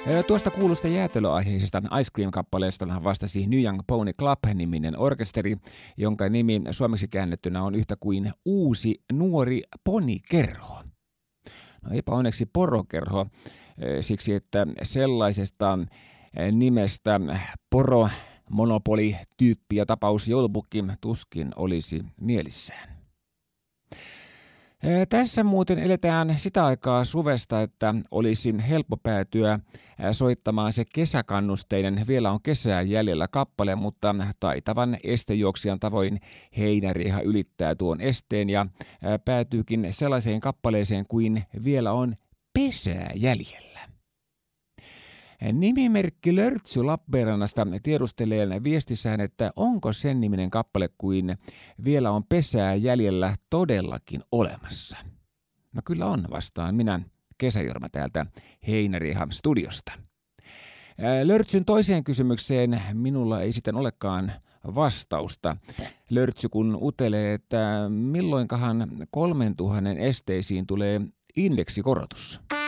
Tuosta kuulusta jäätelöaiheisesta Ice Cream-kappaleesta vastasi New Young Pony Club-niminen orkesteri, jonka nimi suomeksi käännettynä on yhtä kuin Uusi nuori ponikerho. No eipä onneksi porokerho, siksi että sellaisesta nimestä poromonopoli-tyyppi ja tapaus joulupukki tuskin olisi mielissään. Tässä muuten eletään sitä aikaa suvesta, että olisi helppo päätyä soittamaan se kesäkannusteinen Vielä on kesää jäljellä kappale, mutta taitavan estejuoksijan tavoin heinärieha ylittää tuon esteen ja päätyykin sellaiseen kappaleeseen kuin Vielä on pesää jäljellä. Nimimerkki Lörtsy Lappeenrannasta tiedustelee viestissään, että onko sen niminen kappale kuin Vielä on pesää jäljellä todellakin olemassa. No kyllä on, vastaan minä, Kesäjorma täältä Heinäriehan studiosta. Lörtsyn toiseen kysymykseen minulla ei sitten olekaan vastausta. Lörtsy kun utelee, että milloinkahan 3000 esteisiin tulee indeksikorotus.